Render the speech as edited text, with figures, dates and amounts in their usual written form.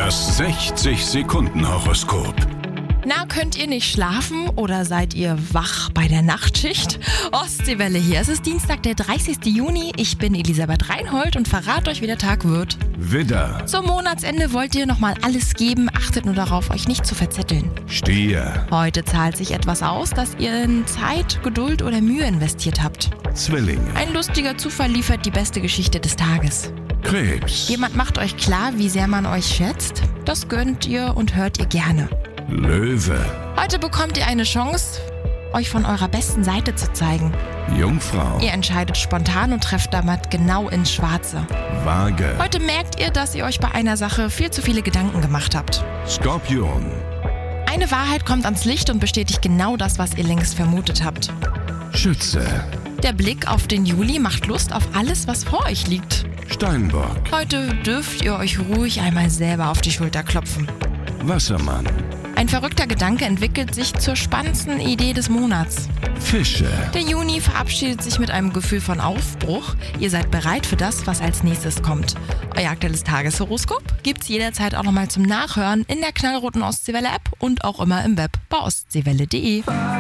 Das 60-Sekunden-Horoskop. Na, könnt ihr nicht schlafen oder seid ihr wach bei der Nachtschicht? Ostseewelle hier. Es ist Dienstag, der 30. Juni. Ich bin Elisabeth Reinhold und verrate euch, wie der Tag wird. Widder, Zum Monatsende wollt ihr nochmal alles geben. Achtet nur darauf, euch nicht zu verzetteln. Stier, Heute zahlt sich etwas aus, dass ihr in Zeit, Geduld oder Mühe investiert habt. Zwillinge, Ein lustiger Zufall liefert die beste Geschichte des Tages. Krebs, Jemand macht euch klar, wie sehr man euch schätzt. Das gönnt ihr und hört ihr gerne. Löwe, Heute bekommt ihr eine Chance, euch von eurer besten Seite zu zeigen. Jungfrau, Ihr entscheidet spontan und trefft damit genau ins Schwarze. Waage, Heute merkt ihr, dass ihr euch bei einer Sache viel zu viele Gedanken gemacht habt. Skorpion, Eine Wahrheit kommt ans Licht und bestätigt genau das, was ihr längst vermutet habt. Schütze, Der Blick auf den Juli macht Lust auf alles, was vor euch liegt. Steinbock, Heute dürft ihr euch ruhig einmal selber auf die Schulter klopfen. Wassermann, Ein verrückter Gedanke entwickelt sich zur spannendsten Idee des Monats. Fische. Der Juni verabschiedet sich mit einem Gefühl von Aufbruch. Ihr seid bereit für das, was als nächstes kommt. Euer aktuelles Tageshoroskop gibt's jederzeit auch nochmal zum Nachhören in der knallroten Ostseewelle-App und auch immer im Web bei ostseewelle.de.